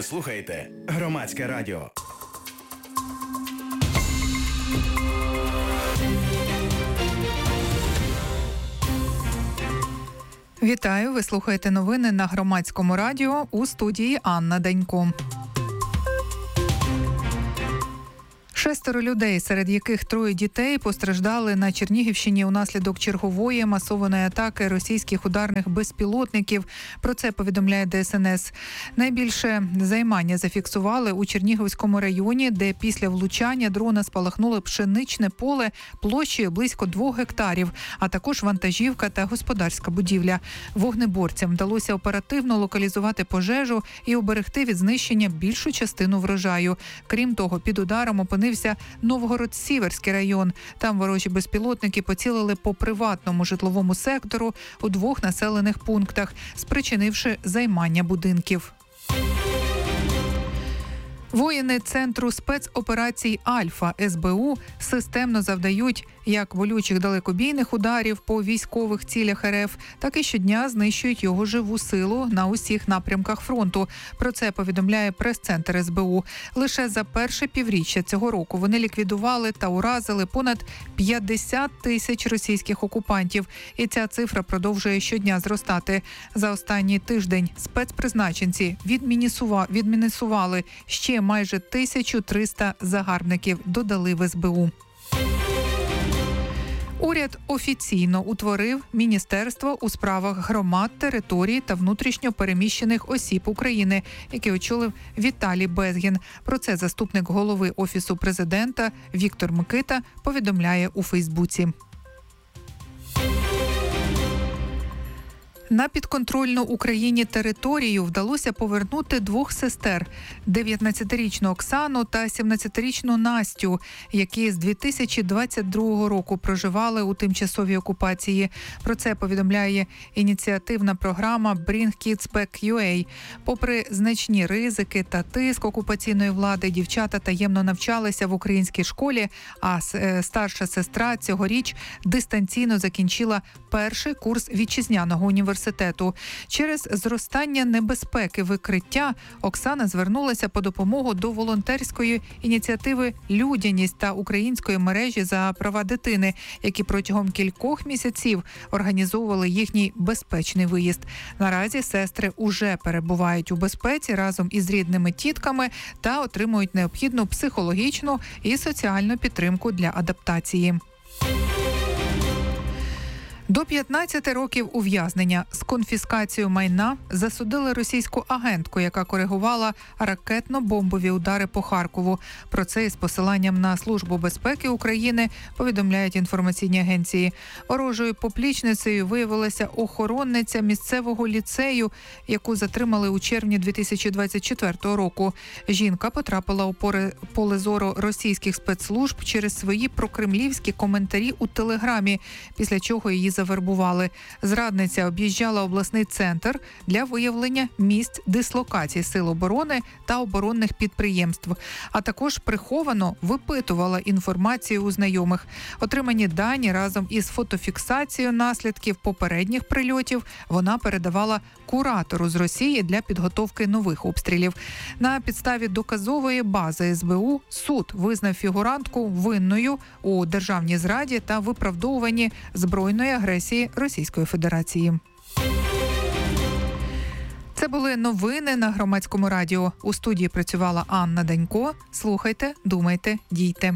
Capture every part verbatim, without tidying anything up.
Ви слухаєте Громадське радіо. Вітаю, ви слухаєте новини на Громадському радіо, у студії Анна Данько. Шестеро людей, серед яких троє дітей, постраждали на Чернігівщині унаслідок чергової масованої атаки російських ударних безпілотників. Про це повідомляє Де Ес Ен Ес. Найбільше займання зафіксували у Чернігівському районі, де після влучання дрона спалахнуло пшеничне поле площею близько двох гектарів, а також вантажівка та господарська будівля. Вогнеборцям вдалося оперативно локалізувати пожежу і уберегти від знищення більшу частину врожаю. Крім того, під ударом опинився Новгород-Сіверський район. Там ворожі безпілотники поцілили по приватному житловому сектору у двох населених пунктах, спричинивши займання будинків. Воїни Центру спецоперацій «Альфа» Ес Бе У системно завдають як болючих далекобійних ударів по військових цілях Ер Еф, так і щодня знищують його живу силу на усіх напрямках фронту. Про це повідомляє прес-центр Ес Бе У. Лише за перше півріччя цього року вони ліквідували та уразили понад п'ятдесят тисяч російських окупантів. І ця цифра продовжує щодня зростати. За останній тиждень спецпризначенці відмінусували ще майже тисячу триста загарбників, додали в Ес Бе У. Уряд офіційно утворив Міністерство у справах громад, територій та внутрішньо переміщених осіб України, яке очолив Віталій Безгін. Про це заступник голови Офісу президента Віктор Микита повідомляє у Фейсбуці. На підконтрольну Україні територію вдалося повернути двох сестер – дев'ятнадцятирічну Оксану та сімнадцятирічну Настю, які з дві тисячі двадцять другого року проживали у тимчасовій окупації. Про це повідомляє ініціативна програма Bring Kids Back ю ей. Попри значні ризики та тиск окупаційної влади, дівчата таємно навчалися в українській школі, а старша сестра цьогоріч дистанційно закінчила перший курс вітчизняного університету. Через зростання небезпеки викриття Оксана звернулася по допомогу до волонтерської ініціативи «Людяність» та української мережі за права дитини, які протягом кількох місяців організовували їхній безпечний виїзд. Наразі сестри уже перебувають у безпеці разом із рідними тітками та отримують необхідну психологічну і соціальну підтримку для адаптації. До п'ятнадцяти років ув'язнення з конфіскацією майна засудили російську агентку, яка коригувала ракетно-бомбові удари по Харкову. Про це із посиланням на Службу безпеки України повідомляють інформаційні агенції. Ворожою поплічницею виявилася охоронниця місцевого ліцею, яку затримали у червні дві тисячі двадцять четвертого року. Жінка потрапила у поле зору російських спецслужб через свої прокремлівські коментарі у Телеграмі, після чого її завербували. Зрадниця об'їжджала обласний центр для виявлення місць дислокації сил оборони та оборонних підприємств, а також приховано випитувала інформацію у знайомих. Отримані дані разом із фотофіксацією наслідків попередніх прильотів вона передавала куратору з Росії для підготовки нових обстрілів. На підставі доказової бази Ес Бе У суд визнав фігурантку винною у державній зраді та виправдовуванні збройної агресії Російської Федерації. Це були новини на Громадському радіо. У студії працювала Анна Данько. Слухайте, думайте, дійте.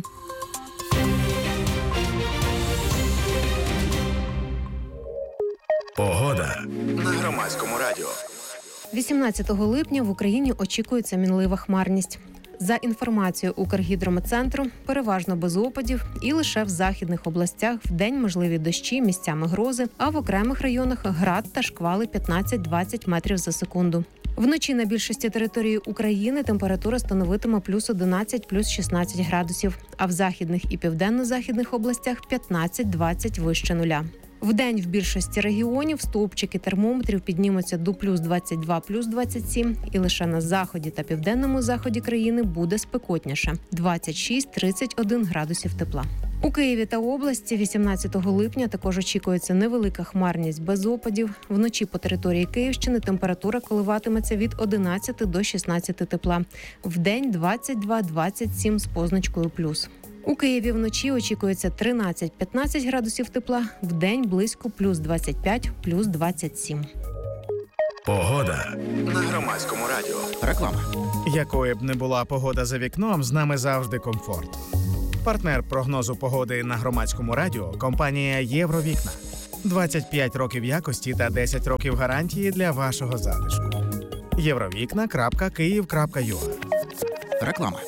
Погода на Громадському радіо. вісімнадцятого липня в Україні очікується мінлива хмарність. За інформацією Укргідрометцентру, переважно без опадів і лише в західних областях вдень можливі дощі, місцями грози, а в окремих районах град та шквали п'ятнадцять-двадцять метрів за секунду. Вночі на більшості території України температура становитиме плюс одинадцять, плюс шістнадцять градусів, а в західних і південно-західних областях п'ятнадцять-двадцять вище нуля. Вдень в більшості регіонів стовпчики термометрів піднімуться до плюс двадцять два, плюс двадцять сім, і лише на заході та південному заході країни буде спекотніше – двадцять шість - тридцять один градусів тепла. У Києві та області вісімнадцятого липня також очікується невелика хмарність без опадів. Вночі по території Київщини температура коливатиметься від одинадцяти до шістнадцяти тепла. Вдень двадцять два - двадцять сім з позначкою плюс. У Києві вночі очікується тринадцять-п'ятнадцять градусів тепла, вдень близько плюс двадцять п'ять - плюс двадцять сім. Погода на Громадському радіо. Реклама. Якою б не була погода за вікном, з нами завжди комфорт. Партнер прогнозу погоди на Громадському радіо – компанія «Євровікна». двадцять п'ять років якості та десять років гарантії для вашого затишку. євровікна крапка київ крапка ю а. Реклама.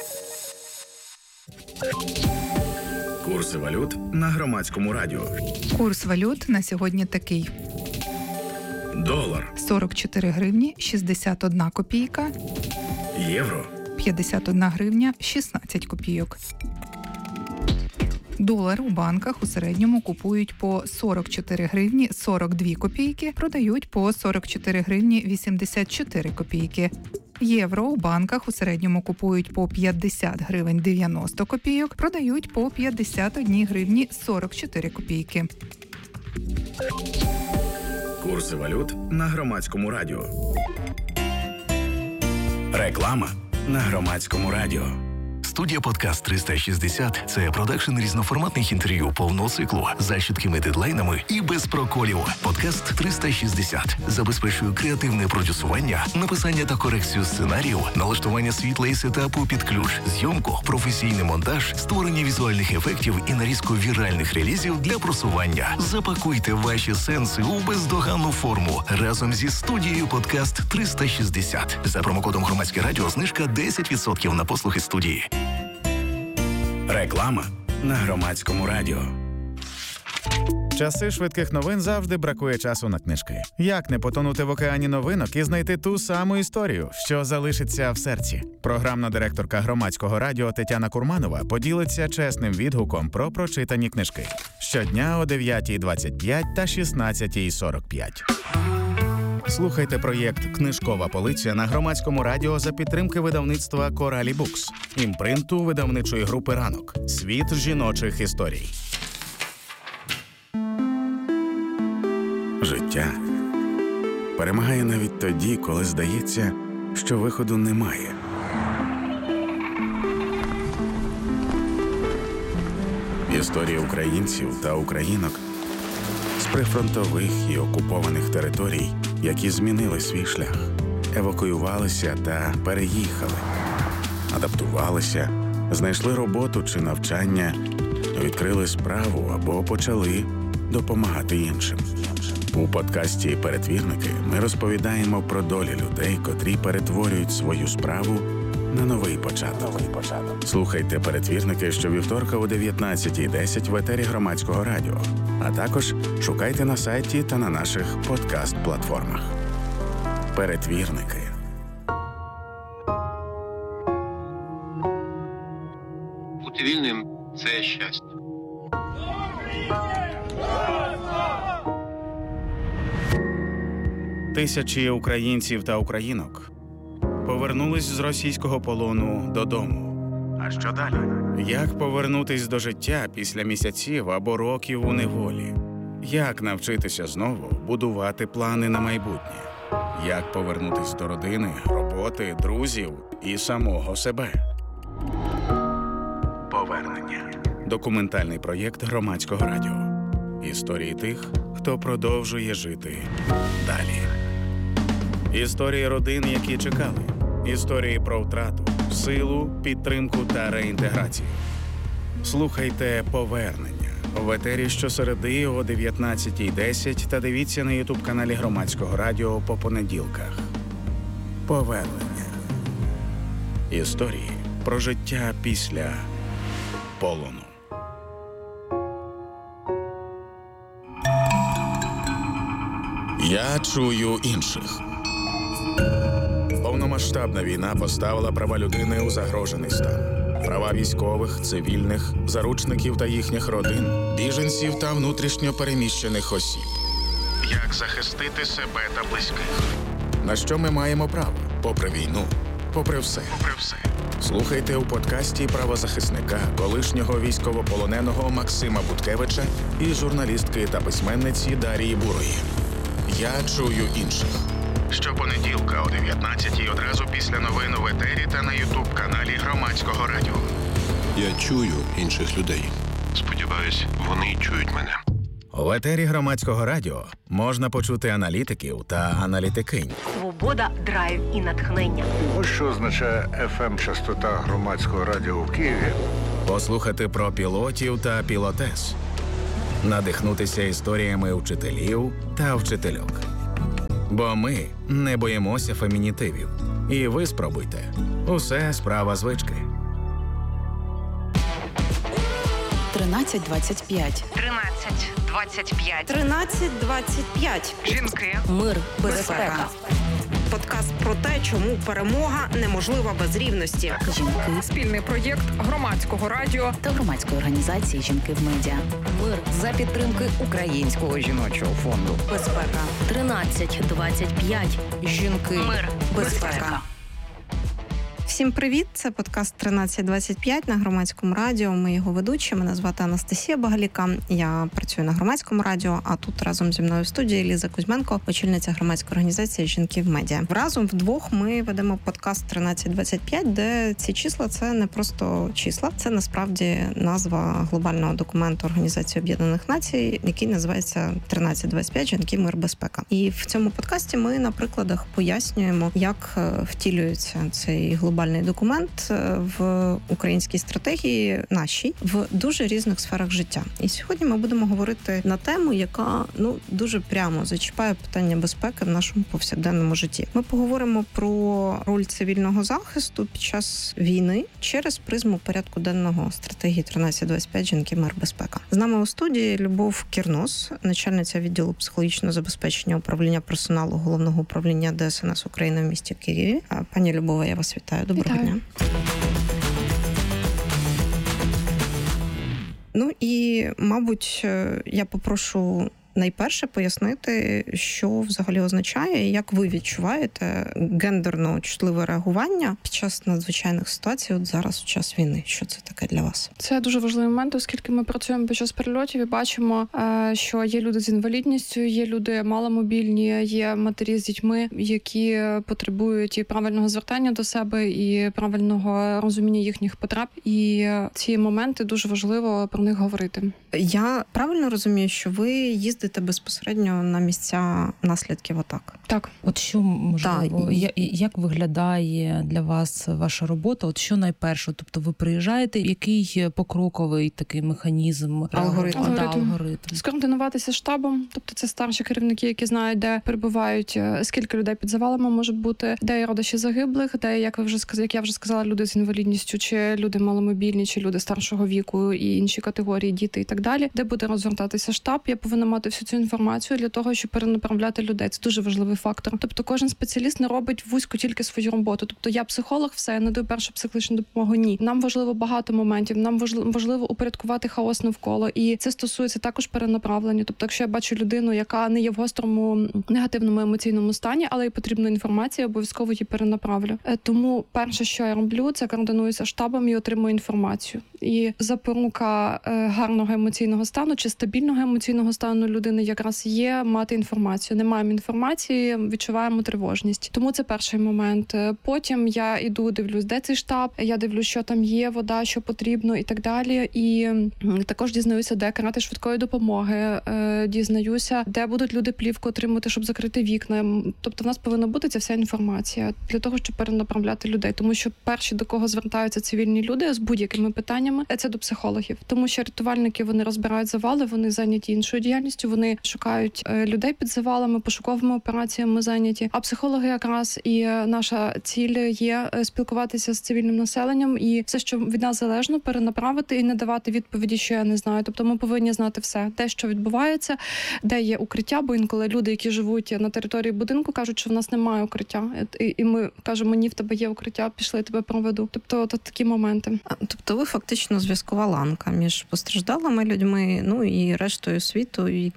Курси валют на Громадському радіо. Курс валют на сьогодні такий. Долар, сорок чотири гривні шістдесят одна копійка, євро, п'ятдесят одна гривня шістнадцять копійок. Долар у банках у середньому купують по сорок чотири гривні сорок дві копійки, продають по сорок чотири гривні вісімдесят чотири копійки. Євро у банках у середньому купують по п'ятдесят гривень дев'яносто копійок, продають по п'ятдесят одна гривні сорок чотири копійки. курси валют на Громадському радіо. Реклама на Громадському радіо. Студія «Подкаст триста шістдесят» – це продакшн різноформатних інтерв'ю повного циклу за чіткими дедлайнами і без проколів. «Подкаст триста шістдесят» забезпечує креативне продюсування, написання та корекцію сценарію, налаштування світла і сетапу під ключ, зйомку, професійний монтаж, створення візуальних ефектів і нарізку віральних релізів для просування. Запакуйте ваші сенси у бездоганну форму разом зі студією «Подкаст триста шістдесят». За промокодом «Громадське радіо» знижка десять відсотків на послуги студії. Реклама на Громадському радіо. Часи швидких новин завжди бракує часу на книжки. Як не потонути в океані новинок і знайти ту саму історію, що залишиться в серці? Програмна директорка Громадського радіо Тетяна Курманова поділиться чесним відгуком про прочитані книжки. Щодня о дев'ятій двадцять п'ять та шістнадцятій сорок п'ять. Слухайте проєкт «Книжкова полиця» на Громадському радіо за підтримки видавництва «Коралі Букс», імпринту видавничої групи «Ранок». Світ жіночих історій. Життя перемагає навіть тоді, коли здається, що виходу немає. Історії українців та українок з прифронтових і окупованих територій, які змінили свій шлях, евакуювалися та переїхали, адаптувалися, знайшли роботу чи навчання, відкрили справу або почали допомагати іншим. У подкасті «Перетвірники» ми розповідаємо про долі людей, котрі перетворюють свою справу на новий початок. Слухайте «Перетвірники» щовівторка о дев'ятнадцятій десять в етері Громадського радіо, а також шукайте на сайті та на наших подкаст-платформах. «Перетвірники». Бути вільним – це щастя. Тисячі українців та українок повернулись з російського полону додому. А що далі? Як повернутись до життя після місяців або років у неволі? Як навчитися знову будувати плани на майбутнє? Як повернутись до родини, роботи, друзів і самого себе? Повернення. Документальний проєкт Громадського радіо. Історії тих, хто продовжує жити далі. Історії родин, які чекали. Історії про втрату, силу, підтримку та реінтеграцію. Слухайте «Повернення» в етері щосереди о дев'ятнадцятій десять та дивіться на ютуб-каналі Громадського радіо по понеділках. «Повернення». Історії про життя після полону. Я чую інших. Повномасштабна війна поставила права людини у загрожений стан. Права військових, цивільних, заручників та їхніх родин, біженців та внутрішньо переміщених осіб. Як захистити себе та близьких? На що ми маємо право, попри війну, попри все. Попри все. Слухайте у подкасті правозахисника, колишнього військовополоненого Максима Буткевича і журналістки та письменниці Дарії Бурої. «Я чую інших». Щопонеділка о дев'ятнадцятій одразу після новин в етері та на ютуб-каналі Громадського радіо. Я чую інших людей. Сподіваюсь, вони чують мене. В етері Громадського радіо можна почути аналітиків та аналітикинь. Свобода, драйв і натхнення. Ось що означає еф ем-частота Громадського радіо в Києві. Послухати про пілотів та пілотес. Надихнутися історіями вчителів та вчительок. Бо ми не боїмося фемінітивів. І ви спробуйте. Усе справа звички. тринадцять двадцять п'ять. тринадцять двадцять п'ять. тринадцять двадцять п'ять. Жінки. Мир, безпека. Подкаст про те, чому перемога неможлива без рівності. Жінки. Спільний проєкт Громадського радіо Та громадської організації «Жінки в медіа». Мир. За підтримки Українського жіночого фонду. Безпека. тринадцять двадцять п'ять. Жінки. Мир. Безпека. Всім привіт! Це подкаст тринадцять двадцять п'ять на Громадському радіо. Ми його ведучі. Мене звати Анастасія Багаліка. Я працюю на Громадському радіо, а тут разом зі мною в студії Ліза Кузьменко, очільниця громадської організації «Жінки в медіа». Разом вдвох ми ведемо подкаст тринадцять двадцять п'ять, де ці числа – це не просто числа, це насправді назва глобального документу Організації Об'єднаних Націй, який називається тринадцять двадцять п'ять «Жінки, мир, безпека». І в цьому подкасті ми на прикладах пояснюємо, як втілюється цей глобальний глобальний документ в українській стратегії нашій в дуже різних сферах життя. І сьогодні ми будемо говорити на тему, яка ну дуже прямо зачіпає питання безпеки в нашому повсякденному житті. Ми поговоримо про роль цивільного захисту під час війни через призму порядку денного стратегії тринадцять двадцять п'ять «Жінки, мир, безпека». З нами у студії Любов Кірнос, начальниця відділу психологічного забезпечення управління персоналу Головного управління Де Ес Ен Ес України в місті Києві. Пані Любова, я вас вітаю. Доброго Вітаю. дня. Ну і, мабуть, я попрошу найперше пояснити, що взагалі означає, як ви відчуваєте гендерно чутливе реагування під час надзвичайних ситуацій, от зараз, в час війни. Що це таке для вас? Це дуже важливий момент, оскільки ми працюємо під час перельотів і бачимо, що є люди з інвалідністю, є люди маломобільні, є матері з дітьми, які потребують і правильного звертання до себе, і правильного розуміння їхніх потреб. І ці моменти дуже важливо про них говорити. Я правильно розумію, що ви їздите безпосередньо на місця наслідків атак? Так. От що, можливо, так. я, як виглядає для вас ваша робота? От що найперше? Тобто ви приїжджаєте, який покроковий такий механізм? Алгоритм. Алгоритм. Да, алгоритм. Скоординуватися штабом, тобто це старші керівники, які знають, де перебувають, скільки людей під завалами може бути, де є родичі загиблих, де, як ви вже сказали, як я вже сказала, люди з інвалідністю, чи люди маломобільні, чи люди старшого віку і інші категорії, діти і так далі, де буде розвертатися штаб. Я повинна мати всю цю інформацію для того, щоб перенаправляти людей. Це дуже важливий фактор. Тобто кожен спеціаліст не робить вузько тільки свою роботу. Тобто я психолог, все, я надаю першу психологічну допомогу. Ні. Нам важливо багато моментів, нам важливо упорядкувати хаос навколо. І це стосується також перенаправлення. Тобто, якщо я бачу людину, яка не є в гострому негативному емоційному стані, але й потрібна інформація, обов'язково її перенаправлю. Тому перше, що я роблю, це координуюся штабом і отримую інформацію. І запорука гарного емоційного стану чи стабільного емоційного стану людини якраз є мати інформацію. Не маємо інформації, відчуваємо тривожність. Тому це перший момент. Потім я іду, дивлюсь, де цей штаб, я дивлюсь, що там є, вода, що потрібно і так далі. І також дізнаюся, де карати швидкої допомоги, дізнаюся, де будуть люди плівку отримувати, щоб закрити вікна. Тобто в нас повинна бути ця вся інформація для того, щоб перенаправляти людей. Тому що перші, до кого звертаються цивільні люди з будь-якими питаннями, це до психологів. Тому що рятувальники, вони розбирають завали, вони зайняті іншою діяльністю, вони шукають людей під завалами, пошуковими операціями зайняті. А психологи якраз і наша ціль є спілкуватися з цивільним населенням і все, що від нас залежно, перенаправити і не давати відповіді, що я не знаю. Тобто ми повинні знати все, те, що відбувається, де є укриття, бо інколи люди, які живуть на території будинку, кажуть, що в нас немає укриття. І ми кажемо, ні, в тебе є укриття, пішли, я тебе проведу. Тобто от такі моменти. Тобто ви фактично зв'язкова ланка між постраждалими людьми, ну і рештою світу,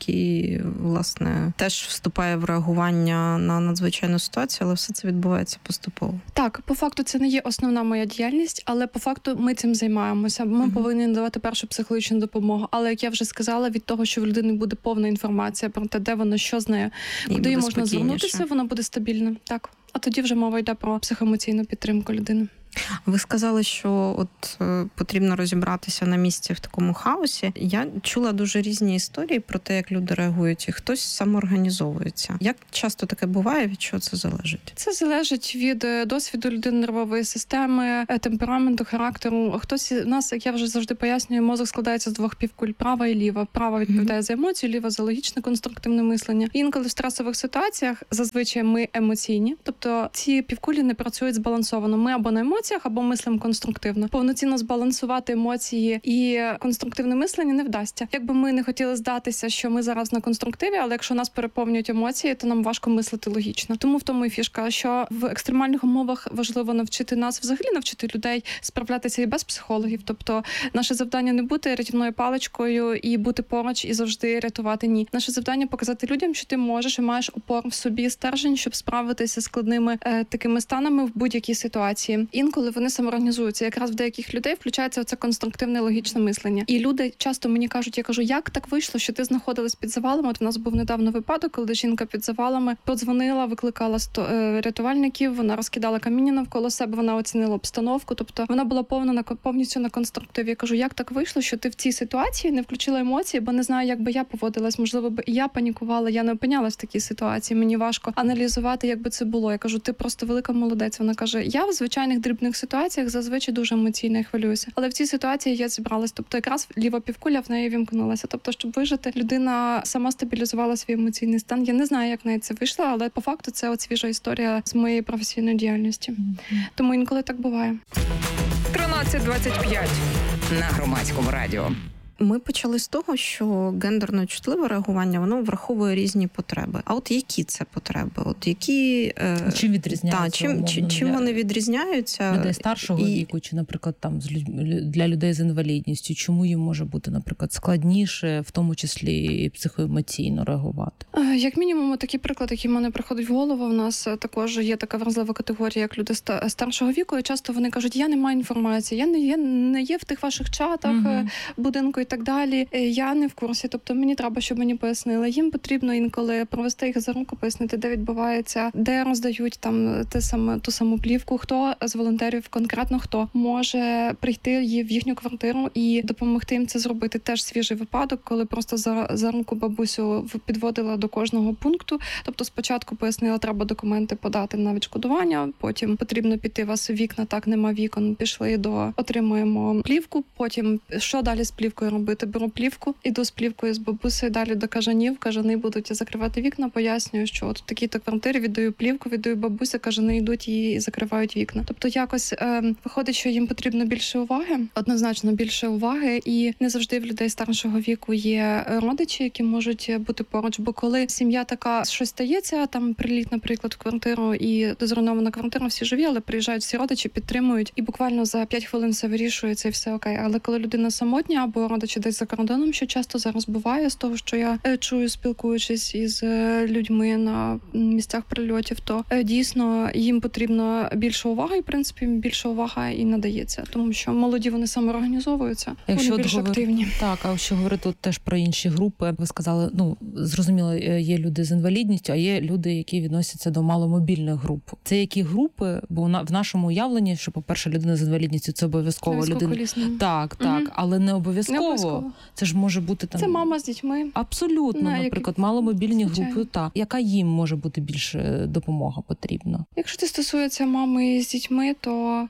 який, власне, теж вступає в реагування на надзвичайну ситуацію, але все це відбувається поступово. Так, по факту це не є основна моя діяльність, але по факту ми цим займаємося. Ми uh-huh. повинні надавати першу психологічну допомогу. Але, як я вже сказала, від того, що в людини буде повна інформація про те, де воно, що знає, куди їй можна звернутися, вона буде стабільна. Так. А тоді вже мова йде про психоемоційну підтримку людини. Ви сказали, що от е, потрібно розібратися на місці в такому хаосі. Я чула дуже різні історії про те, як люди реагують, і хтось самоорганізовується. Як часто таке буває, від чого це залежить? Це залежить від досвіду людини, нервової системи, темпераменту, характеру. Хтось у нас, як я вже завжди пояснюю, мозок складається з двох півкуль: права і ліва. Права відповідає mm-hmm. за емоцію, ліва за логічне, конструктивне мислення. І інколи в стресових ситуаціях зазвичай ми емоційні, тобто ці півкулі не працюють збалансовано. Ми або на емоціях, або мислимо конструктивно. Повноцінно збалансувати емоції і конструктивне мислення не вдасться. Якби ми не хотіли здатися, що ми зараз на конструктиві, але якщо нас переповнюють емоції, то нам важко мислити логічно. Тому в тому і фішка, що в екстремальних умовах важливо навчити нас, взагалі навчити людей справлятися і без психологів. Тобто наше завдання не бути рятівною паличкою і бути поруч і завжди рятувати. Ні. Наше завдання показати людям, що ти можеш і маєш опору в собі, стержень, щоб справитися з складними е, такими станами в будь-якій ситуації. Інколи вони самоорганізуються. Якраз в деяких людей включається оце конструктивне логічне мислення. І люди часто мені кажуть, я кажу, як так вийшло, що ти знаходилась під завалами? От у нас був недавно випадок, коли жінка під завалами подзвонила, викликала сто, е, рятувальників, вона розкидала каміння навколо себе, вона оцінила обстановку, тобто вона була повна на повністю на конструктиві. Я кажу, як так вийшло, що ти в цій ситуації не включила емоції, бо не знаю, як би я поводилась, можливо, б і я панікувала, я не опинялась в такій ситуації, мені важко аналізувати, як би це було. Я кажу, ти просто велика молодець. Вона каже, я в звичайних дрібних ситуаціях зазвичай дуже емоційно і хвилююся. Але в цій ситуації я зібралась. Тобто якраз ліва півкуля в неї вімкнулася. Тобто, щоб вижити, людина сама стабілізувала свій емоційний стан. Я не знаю, як в неї це вийшло, але по факту це от свіжа історія з моєї професійної діяльності. Mm-hmm. Тому інколи так буває. тринадцять двадцять п'ять на Громадському радіо. Ми почали з того, що гендерно чутливе реагування, воно враховує різні потреби. А от які це потреби? От які чим відрізняються? Та, чим, умовно, чим для вони відрізняються? Людей старшого і... віку, чи, наприклад, там з людьми, для людей з інвалідністю, чому їм може бути, наприклад, складніше, в тому числі і психоемоційно реагувати? Як мінімум, такий приклад, який в мене приходить в голову, у нас також є така вразлива категорія, як люди старшого віку, і часто вони кажуть, я не маю інформації, я не є, не є в тих ваших чатах угу. будинку і так далі, я не в курсі, тобто мені треба, щоб мені пояснили. Їм потрібно інколи провести їх за руку, пояснити, де відбувається, де роздають там те саме, ту саму плівку, хто з волонтерів, конкретно хто може прийти в їхню квартиру і допомогти їм це зробити. Теж свіжий випадок, коли просто за, за руку бабусю підводила до кожного пункту, тобто спочатку пояснила, треба документи подати на відшкодування, потім потрібно піти, у вас вікна, так, нема вікон, пішли до, отримуємо плівку, потім що далі з плівкою робити? Беру плівку, іду з плівкою з бабусею далі до кажанів, кажани будуть закривати вікна, пояснюю, що от в такій-то квартирі віддаю плівку, віддаю бабусі, кажани йдуть і закривають вікна. Тобто якось е, виходить, що їм потрібно більше уваги, однозначно більше уваги, і не завжди в людей старшого віку є родичі, які можуть бути поруч, бо коли сім'я така, щось стається, там приліт, наприклад, в квартиру і дезруйнована квартира, всі живі, але приїжджають всі родичі, підтримують, і буквально за п'ять хвилин все вирішується і все окей. Але коли людина самотня або родичі десь за кордоном, що часто зараз буває, з того, що я чую, спілкуючись із людьми на місцях прильотів, то дійсно їм потрібно більше уваги, і, в принципі, більше увага і надається, тому що молоді вони самоорганізовуються, якщо вони більш говор... активні. Так, а якщо говорити тут теж про інші групи, ви сказали, ну, зрозуміло, є люди з інвалідністю, а є люди, які відносяться до маломобільних груп. Це які групи? Бо в нашому уявленні, що, по-перше, людина з інвалідністю – це обов'язково людина. Так, так, угу. але не обов'язково. не обов'язково. Це ж може бути там... Це мама з дітьми. Абсолютно, На, наприклад, які... маломобільні Звичайно. групи. Так. Яка їм може бути більше допомога потрібна? Якщо це стосується мами з дітьми, то...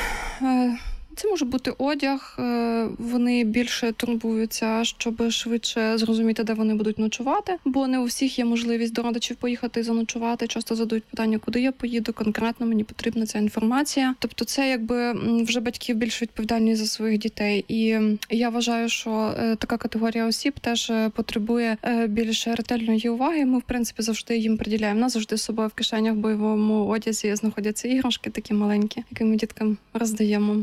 Це може бути одяг, вони більше турбуються, щоб швидше зрозуміти, де вони будуть ночувати, бо не у всіх є можливість до родичів поїхати і заночувати. Часто задають питання, куди я поїду, конкретно мені потрібна ця інформація. Тобто це якби вже батьків більш відповідальні за своїх дітей. І я вважаю, що така категорія осіб теж потребує більш ретельної уваги. Ми, в принципі, завжди їм приділяємо. У нас завжди з собою в кишенях в бойовому одязі знаходяться іграшки такі маленькі, які ми діткам роздаємо. Не завжди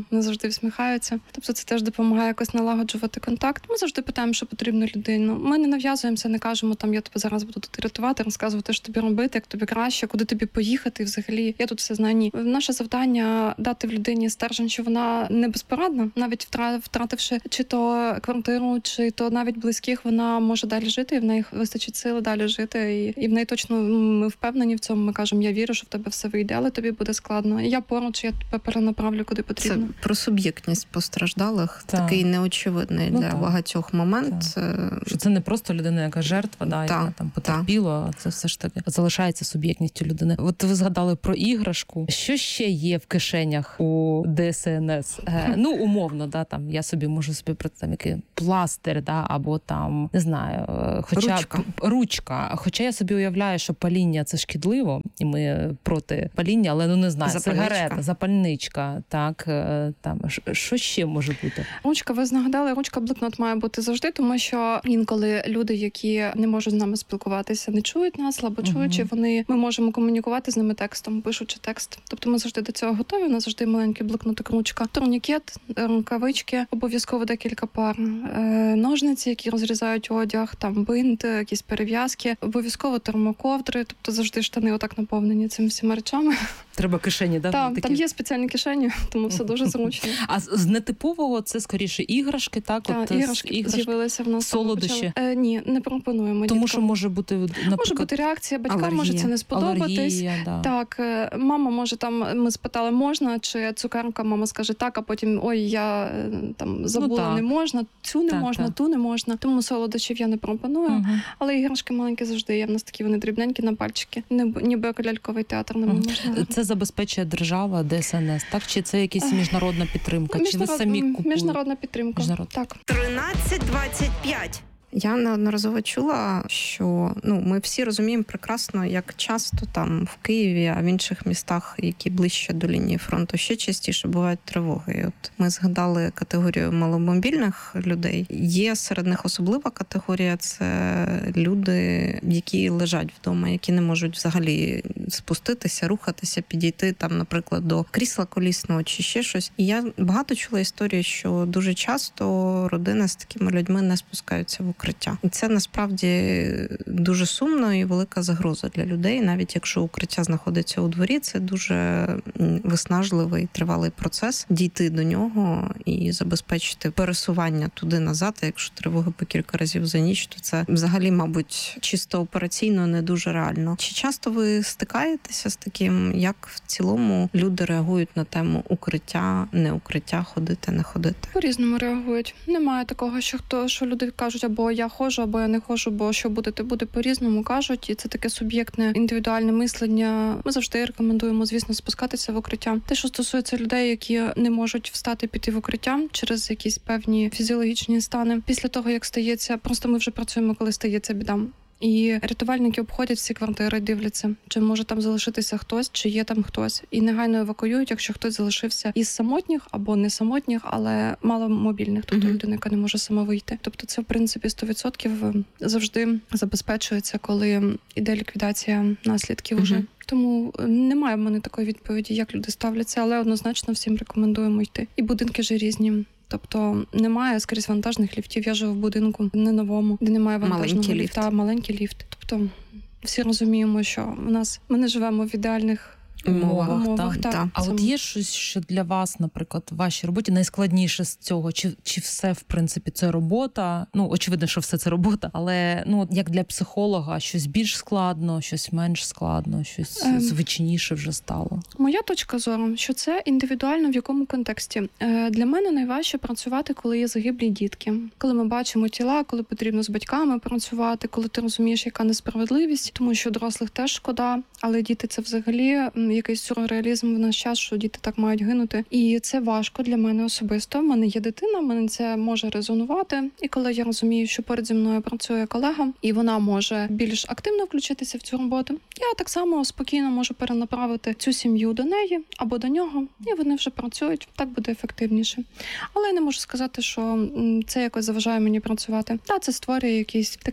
завжди всміхаються. Тобто це теж допомагає якось налагоджувати контакт. Ми завжди питаємо, що потрібно людину. Ми не нав'язуємося, не кажемо, там, я тебе зараз буду тут рятувати, розказувати, що тобі робити, як тобі краще, куди тобі поїхати, взагалі. Я тут все знаю. Ні. Наше завдання дати в людині стержень, що вона не безпорадна, навіть втративши чи то квартиру, чи то навіть близьких, вона може далі жити, і в неї вистачить сили далі жити. І, і в неї точно ми впевнені в цьому. Ми кажемо, я вірю, що в тебе все вийде, але тобі буде складно. І я поруч, я тебе перенаправлю, куди потрібно. Це про суб'єктність постраждалих, так. Такий неочевидний ну, для так. багатьох момент. Так. Що це не просто людина, яка жертва, да, яка там потерпіла, а це все ж таки залишається суб'єктністю людини. От ви згадали про іграшку. Що ще є в кишенях у ДСНС? Е, ну, умовно, да, там я собі можу собі про там який пластир, да, або там, не знаю, хоча ручка. ручка. Хоча я собі уявляю, що паління це шкідливо, і ми проти паління, але ну не знаю, запальничка. Сигарета, запальничка, так, там що ще може бути? Ручка, ви знагадали, ручка, блокнот має бути завжди, тому що інколи люди, які не можуть з нами спілкуватися, не чують нас, слабо чуючи, uh-huh. вони, ми можемо комунікувати з ними текстом, пишучи текст. Тобто ми завжди до цього готові, у нас завжди маленький блокнотик, ручка, турнікет, рукавички, обов'язково декілька пар, ножниці, які розрізають одяг, там бинт, якісь перев'язки, обов'язково термоковдри, тобто завжди штани отак наповнені цими всіма речами. Треба кишені, да? Так, такі... там є спеціальні кишені, тому все дуже зручно. А з нетипового це скоріше іграшки, так? Так, От, іграшки, іграшки з'явилися в нас. Солодощі? Е, ні, не пропонуємо. Тому діткам. Що може бути, наприклад... Може бути реакція, батькам алергія. Може це не сподобатись. Алергія, да. Так, мама може там, ми спитали, можна, чи цукерка, мама скаже так, а потім, ой, я там забула, ну, не можна, цю не так, можна, так. ту не можна. Тому солодощів я не пропоную. Угу. Але іграшки маленькі завжди є. В нас такі вони дрібненькі на пальчики. Ніби ляльковий театр не можна. Це забезпечує держава, ДСНС, так? Чи це якась міжнародна підтримка? Міжнарод... Чи ви самі купуєте? Міжнародна підтримка, Міжнарод... так. тринадцять двадцять п'ять. Я неодноразово чула, що ну ми всі розуміємо прекрасно, як часто там в Києві, а в інших містах, які ближче до лінії фронту, ще частіше бувають тривоги. І от ми згадали категорію маломобільних людей. Є серед них особлива категорія – це люди, які лежать вдома, які не можуть взагалі спуститися, рухатися, підійти там, наприклад, до крісла колісного чи ще щось. І я багато чула історії, що дуже часто родини з такими людьми не спускаються в укриття. І це насправді дуже сумно і велика загроза для людей. Навіть якщо укриття знаходиться у дворі, це дуже виснажливий, тривалий процес дійти до нього і забезпечити пересування туди-назад. А якщо тривога по кілька разів за ніч, то це взагалі, мабуть, чисто операційно не дуже реально. Чи часто ви стикаєтеся з таким, як в цілому люди реагують на тему укриття, не укриття, ходити, не ходити? По-різному реагують. Немає такого, що хто, що люди кажуть, або я ходжу, або я не ходжу, бо що буде, то буде, по-різному кажуть. І це таке суб'єктне, індивідуальне мислення. Ми завжди рекомендуємо, звісно, спускатися в укриття. Те, що стосується людей, які не можуть встати, піти в укриття через якісь певні фізіологічні стани. Після того, як стається, просто ми вже працюємо, коли стається біда. І рятувальники обходять всі квартири, дивляться, чи може там залишитися хтось, чи є там хтось. І негайно евакуюють, якщо хтось залишився із самотніх або не самотніх, але маломобільних, тобто mm-hmm. людина, яка не може сама вийти. Тобто це, в принципі, сто відсотків завжди забезпечується, коли іде ліквідація наслідків mm-hmm. уже. Тому немає в мене такої відповіді, як люди ставляться, але однозначно всім рекомендуємо йти. І будинки ж різні. Тобто немає скрізь вантажних ліфтів. Я живу в будинку не новому, де немає вантажного маленький ліфта, ліфт. маленький ліфт. Тобто всі розуміємо, що в нас ми не живемо в ідеальних умовах. умовах так. так. А Це... от є щось, що для вас, наприклад, в вашій роботі найскладніше з цього? Чи, чи все, в принципі, це робота? Ну, очевидно, що все це робота, але ну, як для психолога, щось більш складно, щось менш складно, щось ем... звичніше вже стало? Моя точка зору, що це індивідуально в якому контексті. Е, для мене найважче працювати, коли є загиблі дітки. Коли ми бачимо тіла, коли потрібно з батьками працювати, коли ти розумієш, яка несправедливість, тому що дорослих теж шкода, але діти це взагалі якийсь сюрреалізм в наш час, що діти так мають гинути. І це важко для мене особисто. У мене є дитина, мене це може резонувати. І коли я розумію, що поряд зі мною працює колега, і вона може більш активно включитися в цю роботу, я так само спокійно можу перенаправити цю сім'ю до неї або до нього, і вони вже працюють. Так буде ефективніше. Але я не можу сказати, що це якось заважає мені працювати. Та, це створює якийсь такий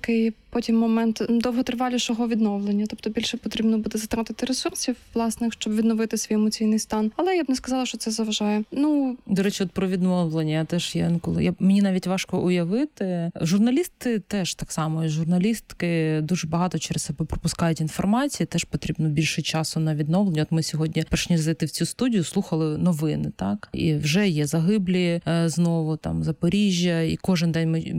потім момент довготривалішого відновлення, тобто більше потрібно буде затратити ресурсів власних, щоб відновити свій емоційний стан. Але я б не сказала, що це заважає. Ну, до речі, от про відновлення я теж є інколи. Я мені навіть важко уявити. Журналісти теж так само, і журналістки дуже багато через себе пропускають інформації, теж потрібно більше часу на відновлення. От ми сьогодні, перш ніж зайти в цю студію, слухали новини, так? І вже є загиблі знову, там, Запоріжжя, і кожен день ми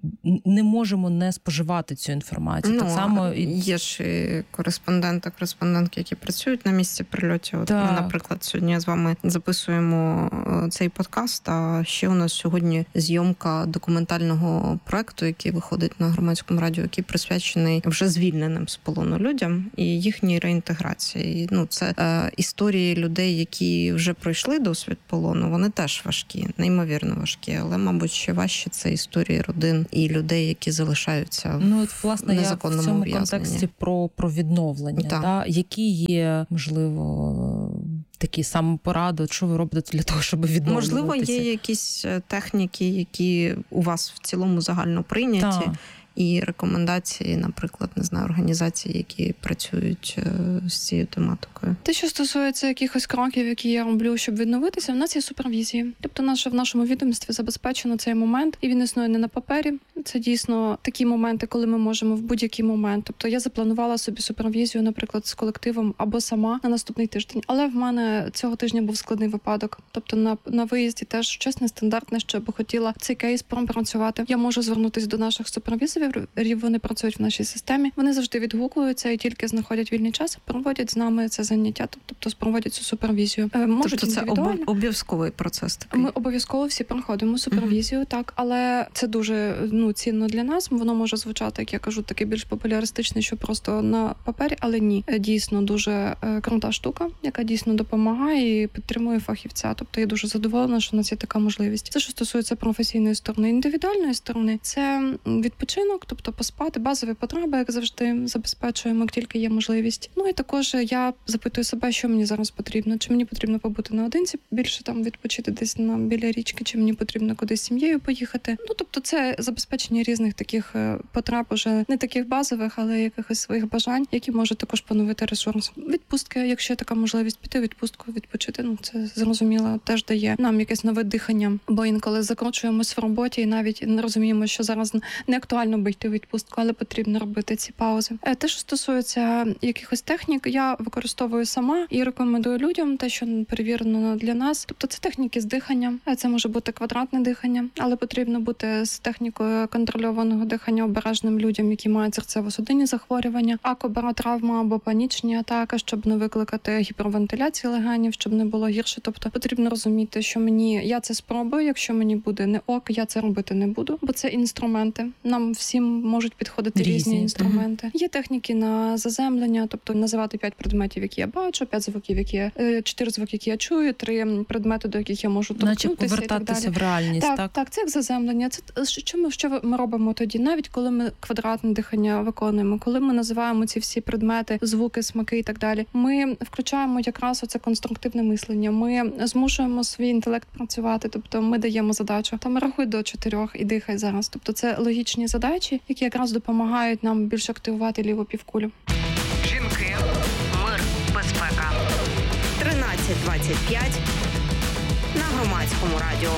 не можемо не споживати цю інформацію. Ну, так само є ж і кореспонденти, кореспондентки, які працюють на місці прильотів. От ми, наприклад, сьогодні з вами записуємо цей подкаст, а ще у нас сьогодні зйомка документального проекту, який виходить на Громадському радіо, який присвячений вже звільненим з полону людям і їхній реінтеграції. Ну, це е, історії людей, які вже пройшли досвід полону, вони теж важкі, неймовірно важкі, але, мабуть, ще важче це історії родин і людей, які залишаються ну, от, власне, в незаконному я в цьому ув'язненні. контексті про, про відновлення, та, які є, можливо, такі самопоради, що ви робите для того, щоб відновлюватися? Можливо, є якісь техніки, які у вас в цілому загально прийняті, та. І рекомендації, наприклад, не знаю, організацій, які працюють з цією тематикою. Те, що стосується якихось кроків, які я роблю, щоб відновитися, в нас є супервізії. Тобто наше в нашому відомстві забезпечено цей момент, і він існує не на папері. Це дійсно такі моменти, коли ми можемо в будь-який момент. Тобто я запланувала собі супервізію, наприклад, з колективом або сама на наступний тиждень. Але в мене цього тижня був складний випадок. Тобто на, на виїзді теж щось нестандартне, що я би хотіла цей кейс пропрацювати. Я можу звернутися до наших супервізорів, вони працюють в нашій системі. Вони завжди відгукуються і тільки знаходять вільний час, проводять з нами це заняття, тобто проводять цю супервізію. Можуть тобто це обов'язковий процес такий? Ми обов'язково всі проходимо супервізію, uh-huh. так, але це дуже ну, цінно для нас. Воно може звучати, як я кажу, такий більш популяристичний, що просто на папері, але ні. Дійсно дуже крута штука, яка дійсно допомагає і підтримує фахівця. Тобто я дуже задоволена, що у нас є така можливість. Це, що стосується професійної сторони. Індивідуальної сторони, це відпочинок, тобто поспати, базові потреби, як завжди, забезпечуємо, як тільки є можливість. Ну і також я запитую себе, що мені зараз потрібно. Чи мені потрібно побути наодинці, більше там відпочити десь на біля річки, чи мені потрібно кудись з сім'єю поїхати. Ну, тобто це забезпечення різних таких потреб, уже не таких базових, але якихось своїх бажань, які можуть також поновити ресурс. Відпустки, якщо є така можливість піти в відпустку, відпочити, ну це зрозуміло, теж дає нам якесь нове дихання, бо інколи закручуємось в роботі і навіть не розуміємо, що зараз не актуально би йти в відпустку, але потрібно робити ці паузи. Те, що стосується якихось технік, я використовую сама і рекомендую людям те, що перевірено для нас. Тобто це техніки з диханням, це може бути квадратне дихання, але потрібно бути з технікою контрольованого дихання обережним людям, які мають серцево-судинні захворювання, акобаротравма або панічні атаки, щоб не викликати гіпервентиляції легенів, щоб не було гірше. Тобто потрібно розуміти, що мені я це спробую, якщо мені буде не ок, я це робити не буду, бо це інструменти. Нам всім можуть підходити різні, різні інструменти. Uh-huh. Є техніки на заземлення, тобто називати п'ять предметів, які я бачу, п'ять звуків, які я, чотири звуки, які я чую, три предмети, до яких я можу торкнутися. Наче повертатися і так в реальність, так? Так, так, це як заземлення. Це що ми, що ми робимо тоді, навіть коли ми квадратне дихання виконуємо, коли ми називаємо ці всі предмети, звуки, смаки і так далі. Ми включаємо якраз оце конструктивне мислення. Ми змушуємо свій інтелект працювати, тобто ми даємо задачу. Там рахуй до чотирьох і дихай зараз. Тобто це логічні задачі, які якраз допомагають нам більше активувати ліву півкулю. Жінки, мир, безпека. тринадцять двадцять п'ять на Громадському радіо.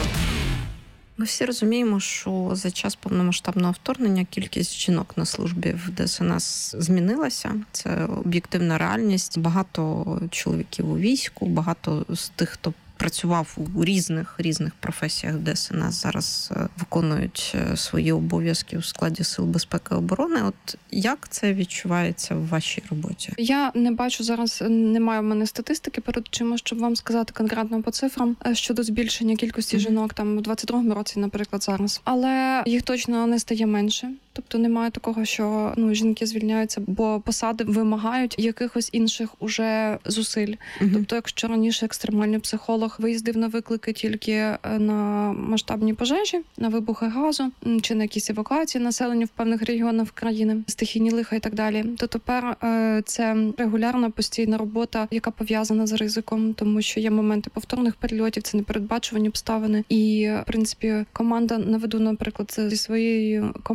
Ми всі розуміємо, що за час повномасштабного вторгнення кількість жінок на службі в Де Ес Ен Ес змінилася. Це об'єктивна реальність. Багато чоловіків у війську, багато з тих, хто працював у різних різних професіях Де Ес Ен Ес, зараз виконують свої обов'язки у складі Сил безпеки і оборони. От як це відчувається в вашій роботі? Я не бачу зараз, немає в мене статистики перед очима, щоб вам сказати конкретно по цифрам щодо збільшення кількості mm-hmm. жінок там у двадцять другому році, наприклад, зараз. Але їх точно не стає менше. Тобто немає такого, що ну жінки звільняються, бо посади вимагають якихось інших уже зусиль. Mm-hmm. Тобто, якщо раніше екстремальний психолог виїздив на виклики тільки на масштабні пожежі, на вибухи газу чи на якісь евакуації населення в певних регіонах країни, стихійні лиха і так далі, то тепер це регулярна постійна робота, яка пов'язана з ризиком, тому що є моменти повторних перельотів, це непередбачувані обставини. І, в принципі, команда, наведу, наприклад, зі своєю командою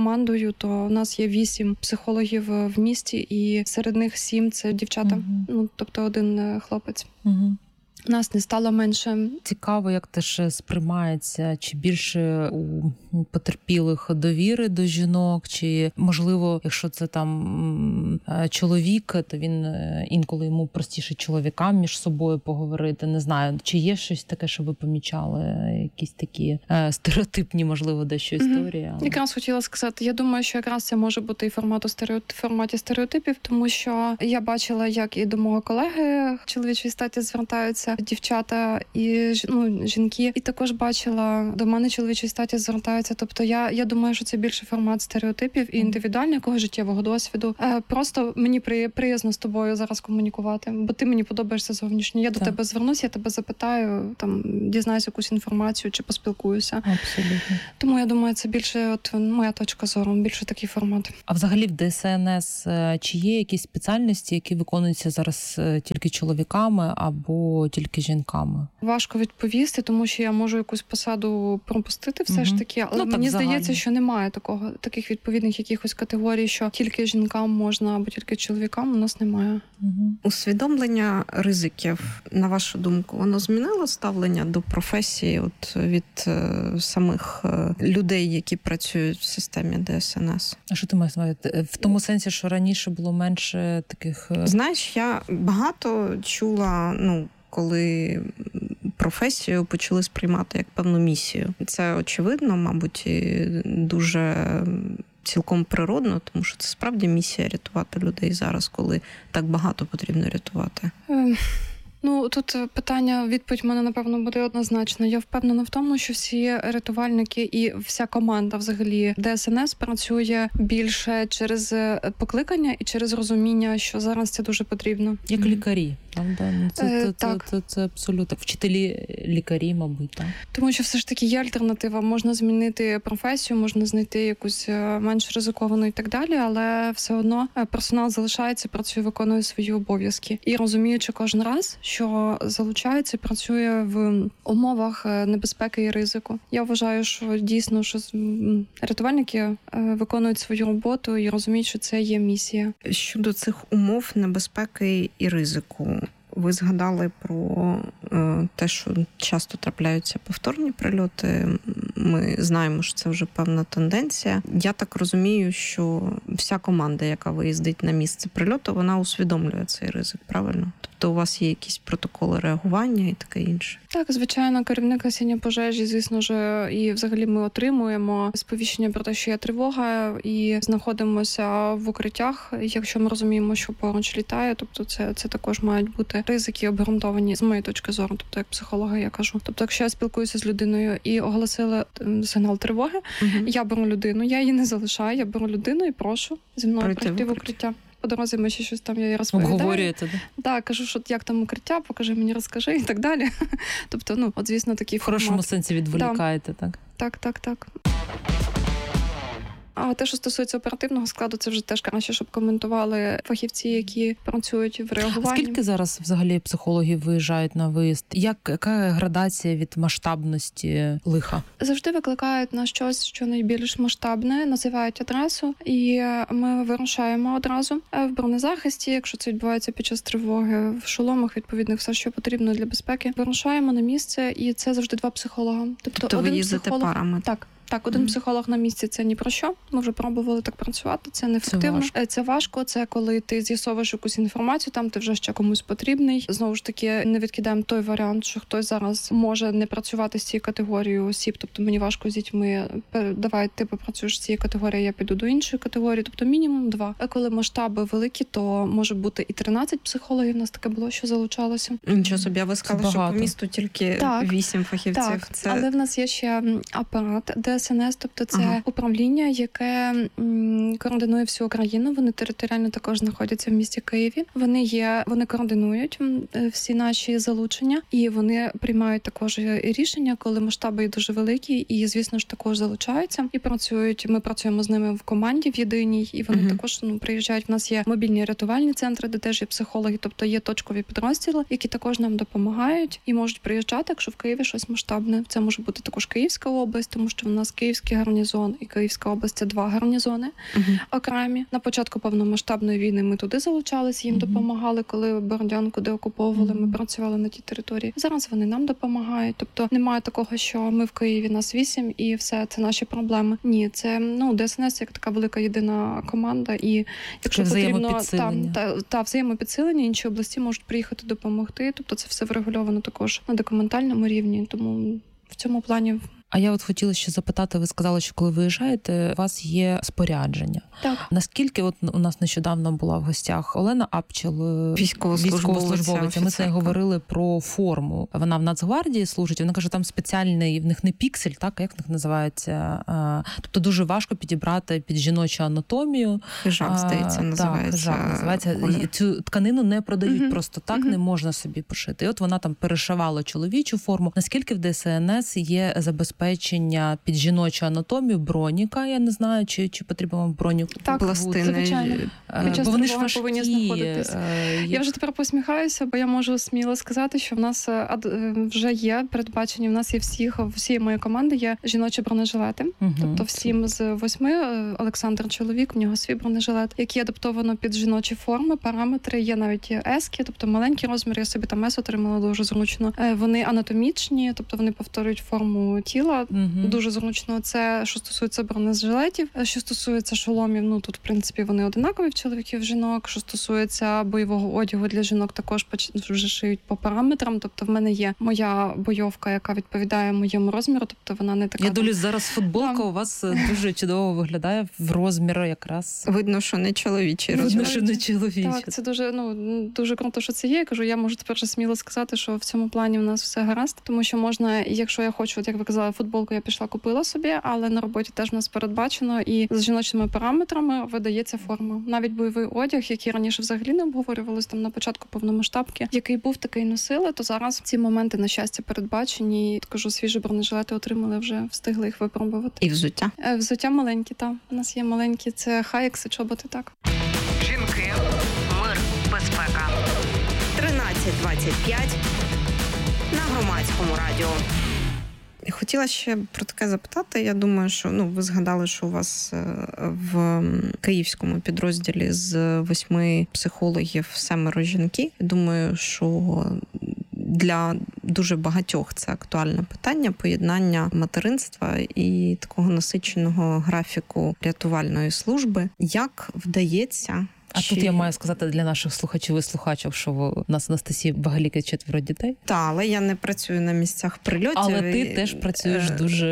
психологію, то у нас є вісім психологів в місті, і серед них сім – це дівчата, угу. ну, тобто один хлопець. Угу. Нас не стало менше. Цікаво, як теж сприймається, чи більше у потерпілих довіри до жінок, чи, можливо, якщо це там чоловік, то він інколи йому простіше чоловікам між собою поговорити. Не знаю, чи є щось таке, що ви помічали, якісь такі стереотипні, можливо, дещо історії? Але... Якраз хотіла сказати, я думаю, що якраз це може бути і формату стереотип, форматі стереотипів, тому що я бачила, як і до мого колеги чоловічої статі звертаються дівчата і ну, жінки, і також бачила, до мене чоловічої статі звертаються. Тобто я, я думаю, що це більше формат стереотипів і індивідуального життєвого досвіду. Е, просто мені при, приязно з тобою зараз комунікувати, бо ти мені подобаєшся зовнішньо. Я так. до тебе звернусь, я тебе запитаю, там дізнаюся якусь інформацію чи поспілкуюся. Абсолютно. Тому я думаю, це більше от моя точка зору, більше такий формат. А взагалі в Д С Н С чи є якісь спеціальності, які виконуються зараз тільки чоловіками або тільки жінками? Важко відповісти, тому що я можу якусь посаду пропустити все угу. ж таки, але ну, мені здається, загально. Що немає такого, таких відповідних якихось категорій, що тільки жінкам можна або тільки чоловікам, у нас немає. Угу. Усвідомлення ризиків, на вашу думку, воно змінило ставлення до професії от від е, самих е, людей, які працюють в системі Д С Н С? А що ти маєш на увазі? В тому сенсі, що раніше було менше таких... Знаєш, я багато чула, ну, коли професію почали сприймати як певну місію. Це очевидно, мабуть, і дуже цілком природно, тому що це справді місія рятувати людей зараз, коли так багато потрібно рятувати. Ну, тут питання, відповідь в мене, напевно, буде однозначна. Я впевнена в тому, що всі рятувальники і вся команда взагалі Д С Н С працює більше через покликання і через розуміння, що зараз це дуже потрібно. Як лікарі, правда? Ну, це, е, це, так. це, це, це абсолютно. Вчителі, лікарі, мабуть, так? Тому що все ж таки є альтернатива. Можна змінити професію, можна знайти якусь менш ризиковану і так далі, але все одно персонал залишається, працює, виконує свої обов'язки. І розуміючи кожен раз, що залучається, працює в умовах небезпеки і ризику. Я вважаю, що дійсно, що рятувальники виконують свою роботу і розуміють, що це є місія. Щодо цих умов небезпеки і ризику, ви згадали про е, те, що часто трапляються повторні прильоти. Ми знаємо, що це вже певна тенденція. Я так розумію, що вся команда, яка виїздить на місце прильоту, вона усвідомлює цей ризик, правильно? Тобто у вас є якісь протоколи реагування і таке інше? Так, звичайно, керівник гасіння пожежі, звісно ж, і взагалі ми отримуємо сповіщення про те, що є тривога, і знаходимося в укриттях, якщо ми розуміємо, що поруч літає. Тобто це, це також мають бути ризики обґрунтовані з моєї точки зору, тобто як психолога я кажу. Тобто, якщо я спілкуюся з людиною і оголосила сигнал тривоги, угу. я беру людину, я її не залишаю, я беру людину і прошу зі мною пройти, пройти в укриття. По дорозі ми ще щось там, я їй розповідаю. Обговорюєте, да? Так, кажу, що як там укриття, покажи мені, розкажи і так далі. Тобто, ну, от, звісно, такий в хорошому формат. Сенсі відволікаєте, так? Так, так, так. А те, що стосується оперативного складу, це вже теж краще, щоб коментували фахівці, які працюють в реагуванні. А скільки зараз взагалі психологів виїжджають на виїзд? Як, яка градація від масштабності лиха? Завжди викликають на щось, що найбільш масштабне, називають адресу, і ми вирушаємо одразу в бронезахисті, якщо це відбувається під час тривоги, в шоломах, відповідних, все, що потрібно для безпеки. Вирушаємо на місце, і це завжди два психолога. Тобто, тобто ви їздите психолог... парами? Так. Так, один mm-hmm. психолог на місці – це ні про що. Ми вже пробували так працювати, це неефективно. Це важко. Це важко, це коли ти з'ясовуєш якусь інформацію, там ти вже ще комусь потрібний. Знову ж таки, не відкидаємо той варіант, що хтось зараз може не працювати з цією категорією осіб, тобто мені важко з дітьми, давай ти попрацюєш з цією категорією, я піду до іншої категорії, тобто мінімум два. А коли масштаби великі, то може бути і тринадцять психологів, у нас таке було, що залучалося. Нічого собі, ви сказали, що по місту тільки вісім фахівців. Так, це... але в нас є ще апарат Д С Н С, тобто це Це ага. управління, яке м, координує всю Україну. Вони територіально також знаходяться в місті Києві. Вони є, вони координують всі наші залучення, і вони приймають також рішення, коли масштаби є дуже великі, і, звісно ж, також залучаються і працюють. Ми працюємо з ними в команді в єдиній, і вони угу. також ну, приїжджають. У нас є мобільні рятувальні центри, де теж є психологи, тобто є точкові підрозділи, які також нам допомагають і можуть приїжджати, якщо в Києві щось масштабне. Це може бути також Київська область, тому що в нас нас Київський гарнізон і Київська область – це два гарнізони uh-huh. окремі. На початку повномасштабної війни ми туди залучалися, їм uh-huh. допомагали, коли Бородянку деокуповували, uh-huh. ми працювали на тій території. Зараз вони нам допомагають. Тобто немає такого, що ми в Києві, нас вісім і все, це наші проблеми. Ні, це ну ДСНС як така велика єдина команда, і якщо потрібно там та, та взаємопідсилення, інші області можуть приїхати допомогти. Тобто це все врегульовано також на документальному рівні, тому в цьому плані. А я от хотіла ще запитати, ви сказали, що коли виїжджаєте, у вас є спорядження. Так. Наскільки от у нас нещодавно була в гостях Олена Апчел, військовослужбовиця, ми з нею говорили про форму. Вона в Нацгвардії служить, вона каже, там спеціальний, в них не піксель, так, як в них називається? Тобто дуже важко підібрати під жіночу анатомію. Хижак, здається, називається. Так, хижак називається. І цю тканину не продають угу. просто так, угу. не можна собі пошити. І от вона там перешивала чоловічу форму. Наскільки в ДСНС є забезпечення під жіночу анатомію, броніка, я не знаю, чи, чи потрібно вам броніку. Так, звичайно. Бо вони ж важкі. Повинні знаходитись. Є... Я вже тепер посміхаюся, бо я можу сміло сказати, що в нас вже є передбачені, в нас є всіх, всієї моєї команди є жіночі бронежилети. Угу. Тобто всім з восьми, Олександр чоловік, в нього свій бронежилет, який адаптовано під жіночі форми, параметри, є навіть ески, тобто маленький розмір, я собі там ес отримала дуже зручно. Вони анатомічні, тобто вони повторюють форму тіла. Угу. Дуже зручно. Це, що стосується бронежилетів. Що стосується шоломів, ну тут, в принципі, вони одинакові в чоловіків, в жінок. Що стосується бойового одягу для жінок, також вже шиють по параметрам. Тобто в мене є моя бойовка, яка відповідає моєму розміру, тобто вона не така... Я дивлюсь, зараз футболка у вас дуже чудово виглядає в розміру якраз. Видно, що не чоловічий розмір. Видно, що не чоловічий. Так, це дуже, ну, дуже круто, що це є. Я кажу, я можу тепер сміло сказати, що в цьому плані в нас все гаразд, тому що можна, якщо я хочу, от як ви казали, футболку я пішла, купила собі, але на роботі теж в нас передбачено і з жіночими параметрами видається форма. Навіть бойовий одяг, який раніше взагалі не обговорювалось там на початку повномасштабки, який був, такий носили, то зараз ці моменти, на щастя, передбачені. І, кажу, свіжі бронежилети отримали вже, встигли їх випробувати. І взуття? Взуття маленькі, так. У нас є маленькі, це хайекси, чоботи, так. Жінки, мир, безпека. тринадцять двадцять п'ять на Громадському радіо. Хотіла ще про таке запитати. Я думаю, що ну ви згадали, що у вас в київському підрозділі з восьми психологів семеро жінки. Думаю, що для дуже багатьох це актуальне питання поєднання материнства і такого насиченого графіку рятувальної служби. Як вдається? А Чи... тут я маю сказати для наших слухачів і слухачок, що у нас Анастасії Багаліки четверо дітей. Так, але я не працюю на місцях прильотів. Але ти і... теж працюєш дуже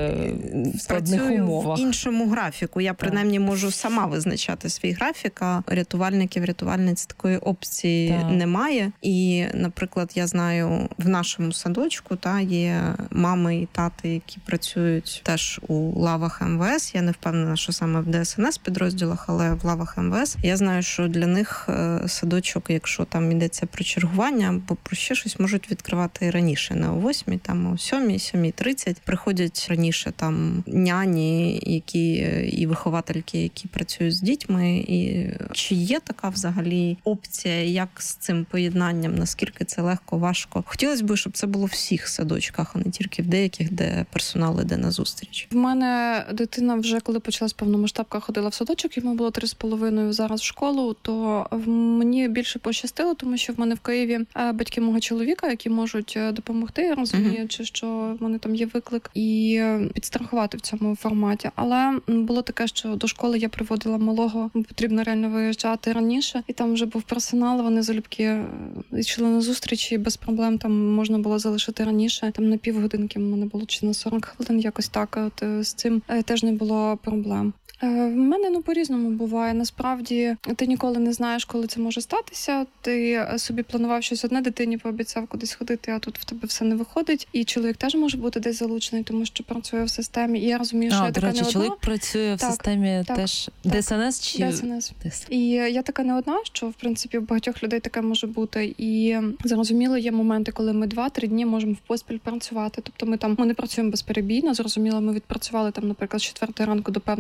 в складних умовах. В іншому графіку. Я, принаймні, можу сама визначати свій графік, а рятувальників, рятувальниць такої опції так. немає. І, наприклад, я знаю, в нашому садочку та, є мами і тати, які працюють теж у лавах ем ве ес. Я не впевнена, що саме в де ес ен ес підрозділах, але в лавах ем ве ес. Я знаю, що для них садочок, якщо там йдеться про чергування або про ще щось, можуть відкривати і раніше, не о восьмій, там о сьомій, сьомій тридцять. Приходять раніше там няні, які і виховательки, які працюють з дітьми. І чи є така взагалі опція, як з цим поєднанням, наскільки це легко, важко? Хотілося б, щоб це було в всіх садочках, а не тільки в деяких, де персонал іде на зустріч. В мене дитина вже, коли почалась повномасштабка, ходила в садочок, йому було три з половиною, зараз в школу, то мені більше пощастило, тому що в мене в Києві батьки мого чоловіка, які можуть допомогти, розуміючи, що в мене там є виклик, і підстрахувати в цьому форматі. Але було таке, що до школи я приводила малого, потрібно реально виїжджати раніше, і там вже був персонал, вони залюбки йшли на зустрічі, без проблем там можна було залишити раніше, там на півгодинки в мене було чи на сорок хвилин, якось так, от з цим теж не було проблем. В мене, ну, по-різному буває. Насправді, ти ніколи не знаєш, коли це може статися. Ти собі планував щось одне, дитині пообіцяв кудись ходити, а тут в тебе все не виходить. І чоловік теж може бути десь залучений, тому що працює в системі. І я розумію, що а, я така речі, не одна. чоловік працює в так, системі так, теж так, де ес ен ес чи де ес ен ес. І я така не одна, що, в принципі, у багатьох людей таке може бути. І зрозуміло, є моменти, коли ми два-три дні можемо в поспіль працювати. Тобто ми там ми не працюємо безперебійно. Зрозуміло, ми відпрацювали там, наприклад, з четвертої ранку до певної години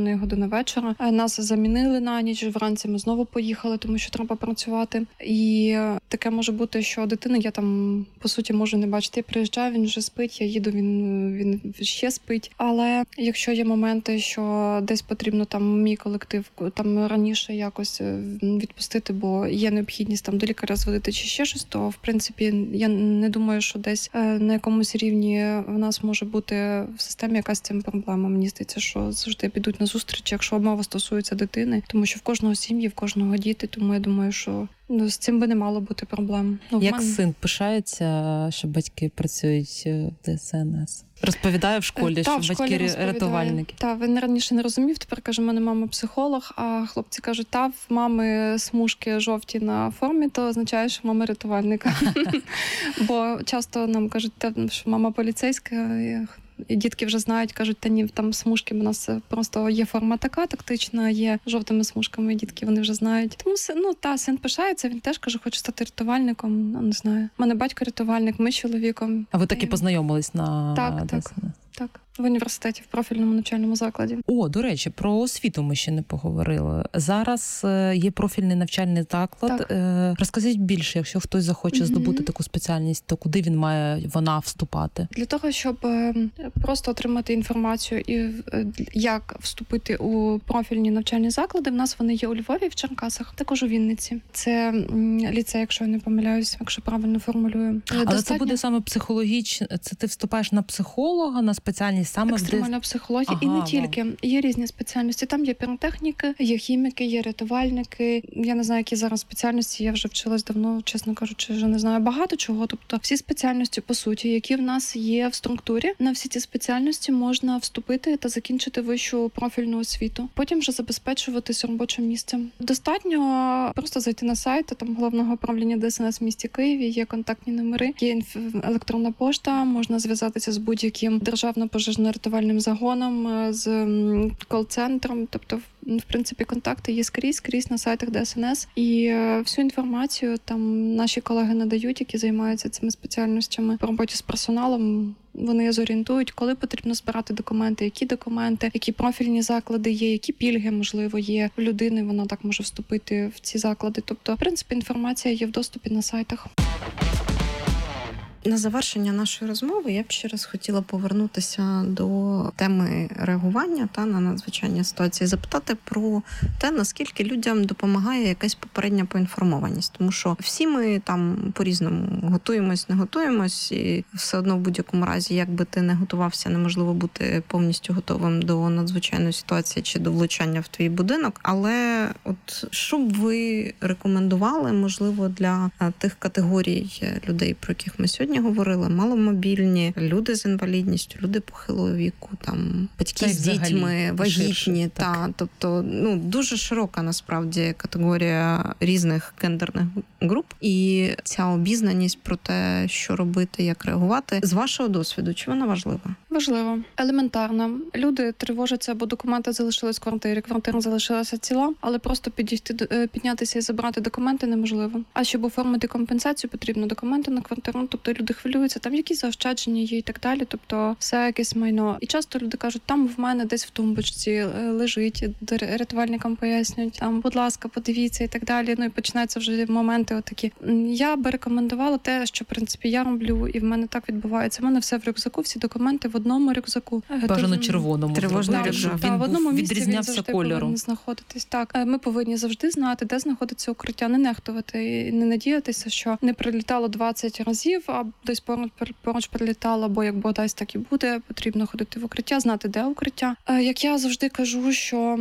вечора. Нас замінили на ніч, вранці ми знову поїхали, тому що треба працювати. І таке може бути, що дитина, я там, по суті, можу не бачити. Я приїжджаю, він вже спить, я їду, він, він ще спить. Але якщо є моменти, що десь потрібно там мій колектив там раніше якось відпустити, бо є необхідність там до лікаря зводити чи ще щось, то, в принципі, я не думаю, що десь на якомусь рівні в нас може бути в системі якась з цим проблема. Мені здається, що завжди підуть на зустріч, якщо мова стосується дитини, тому що в кожного сім'ї, в кожного діти, тому я думаю, що ну, з цим би не мало бути проблем. Ну, Як мене... син пишається, що батьки працюють в ДСНС? Розповідає в школі, Та, що в школі батьки рятувальники. Так, він раніше не розумів, тепер каже, в мене мама психолог, а хлопці кажуть, та, в мами смужки жовті на формі, то означає, що мама рятувальника. Бо часто нам кажуть, що мама поліцейська, і дітки вже знають, кажуть, та ні, там смужки, у нас просто є форма така тактична, є жовтими смужками, і дітки вони вже знають. Тому, ну, та, син пишається, він теж каже, хоче стати рятувальником, ну, не знаю. У мене батько рятувальник, ми з чоловіком. А ви так і познайомились на Так, так, так. В університеті, в профільному навчальному закладі. О, до речі, про освіту ми ще не поговорили. Зараз є профільний навчальний заклад. Так. Розкажіть більше, якщо хтось захоче mm-hmm. здобути таку спеціальність, то куди він має вона вступати? Для того, щоб просто отримати інформацію і як вступити у профільні навчальні заклади, в нас вони є у Львові, в Черкасах, також у Вінниці. Це ліцей, якщо я не помиляюсь, якщо правильно формулюю. Але Достатньо... це буде саме психологічно, це ти вступаєш на психолога, на спеціальність саме екстремальна в... психологія. Ага, і не тільки. Вау. Є різні спеціальності. Там є піротехніки, є хіміки, є рятувальники. Я не знаю, які зараз спеціальності. Я вже вчилась давно, чесно кажучи, вже не знаю багато чого. Тобто всі спеціальності, по суті, які в нас є в структурі, на всі ці спеціальності можна вступити та закінчити вищу профільну освіту. Потім вже забезпечуватись робочим місцем. Достатньо просто зайти на сайт, там головного управління ДСНС в місті Києві, є контактні номери, є електронна пошта, можна зв'язатися з будь-яким державно-пожежно-рятувальним загоном, з кол-центром, тобто в принципі контакти є скрізь, скрізь на сайтах ДСНС, і всю інформацію там наші колеги надають, які займаються цими спеціальностями по роботі з персоналом. Вони зорієнтують, коли потрібно збирати документи, які документи, які профільні заклади є, які пільги, можливо, є у людини, вона так може вступити в ці заклади. Тобто, в принципі, інформація є в доступі на сайтах. На завершення нашої розмови я б ще раз хотіла повернутися до теми реагування та на надзвичайні ситуації, запитати про те, наскільки людям допомагає якась попередня поінформованість. Тому що всі ми там по-різному готуємось, не готуємось, і все одно в будь-якому разі, як би ти не готувався, неможливо бути повністю готовим до надзвичайної ситуації чи до влучання в твій будинок. Але от що б ви рекомендували, можливо, для тих категорій людей, про яких ми сьогодні говорили, маломобільні, люди з інвалідністю, люди похилого віку, там батьки з дітьми, вагітні, та тобто ну дуже широка насправді категорія різних гендерних груп, і ця обізнаність про те, що робити, як реагувати, з вашого досвіду, чи вона важлива? Важливо, елементарно. Люди тривожаться, бо документи залишились в квартирі, квартира залишилася ціла, але просто підійти, піднятися і забрати документи неможливо. А щоб оформити компенсацію, потрібно документи на квартиру, тобто люди хвилюються, там якісь заощадження є і так далі, тобто все якесь майно. І часто люди кажуть, там в мене десь в тумбочці лежить, рятувальникам пояснюють, там, будь ласка, подивіться і так далі. Ну і починаються вже моменти отакі. Я би рекомендувала те, що, в принципі, я роблю, і в мене так відбувається. У мене все в рюкзаку, всі документи в одному рюкзаку. Бажано червоному. Тривожний рюкзак. Він в одному місці відрізнявся він завжди кольором. повинен знаходитись. Так, ми повинні завжди знати, де знаходиться укриття, не нехтувати і не надіятися, що не прилітало двадцять разів, а десь поруч, поруч прилітало, бо як Бог дасть, так і буде. Потрібно ходити в укриття, знати, де укриття. Як я завжди кажу, що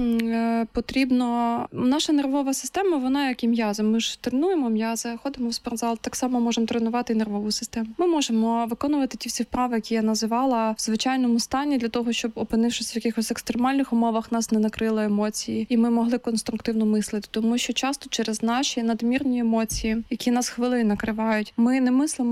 потрібно... Наша нервова система, вона як і м'язи. Ми ж тренуємо м'язи, ходимо в спортзал, так само можемо тренувати і нервову систему. Ми можемо виконувати ті всі вправи, які я називала, в звичайному стані, для того, щоб, опинившись в якихось екстремальних умовах, нас не накрили емоції, і ми могли конструктивно мислити. Тому що часто через наші надмірні емоції, які нас хвилею накривають, ми не мислимо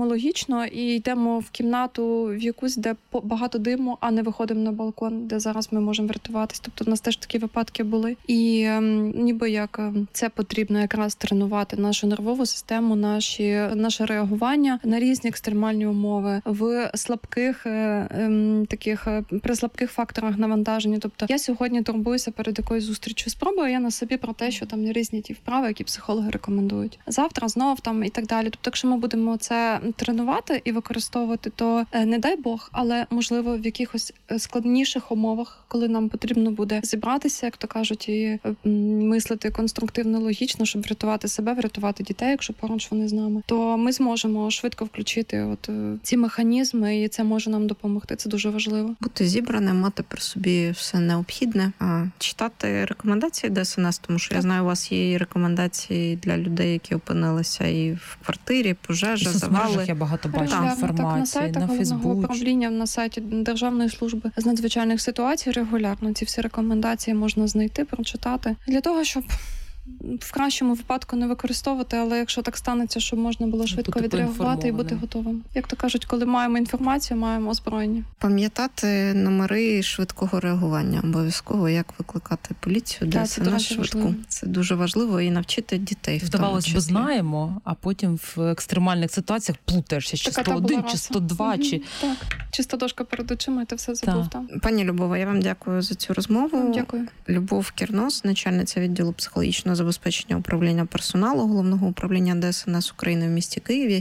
технологічно і йдемо в кімнату в якусь, де багато диму, а не виходимо на балкон, де зараз ми можемо врятуватись. Тобто у нас теж такі випадки були. І ем, ніби як це потрібно якраз тренувати нашу нервову систему, наші, наше реагування на різні екстремальні умови в слабких ем, таких при слабких факторах навантаження. Тобто я сьогодні турбуюся перед якоюсь зустрічю. Спробую я на собі про те, що там різні ті вправи, які психологи рекомендують. Завтра знов там і так далі. Тобто, якщо ми будемо це тренувати і використовувати, то не дай Бог, але можливо в якихось складніших умовах, коли нам потрібно буде зібратися, як то кажуть, і мислити конструктивно, логічно, щоб врятувати себе, врятувати дітей, якщо поруч вони з нами, то ми зможемо швидко включити от ці механізми, і це може нам допомогти. Це дуже важливо. Бути зібраним, мати при собі все необхідне, а читати рекомендації ДСНС, тому що так. Я знаю, у вас є і рекомендації для людей, які опинилися і в квартирі, пожежа, завали. Я багато бачу так, інформації так, на сайтах на Головного Фейсбуці. управління, на сайті Державної служби з надзвичайних ситуацій регулярно ці всі рекомендації можна знайти, прочитати. Для того, щоб в кращому випадку не використовувати, але якщо так станеться, щоб можна було швидко відреагувати і бути готовим. Як то кажуть, коли маємо інформацію, маємо озброєння. Пам'ятати номери швидкого реагування обов'язково, як викликати поліцію, де це наш швидку. Це дуже важливо і навчити дітей. Здавалось би, знаємо, а потім в екстремальних ситуаціях плутаєшся, чи сто один, чи сто два, угу, чи... Так, чиста дошка перед очима, і ти все забув там. Пані Любова, я вам дякую за цю розмову. Дякую. Любов Кірнос, начальниця відділу психологічного забезпечення управління персоналу Головного управління ДСНС України в місті Києві.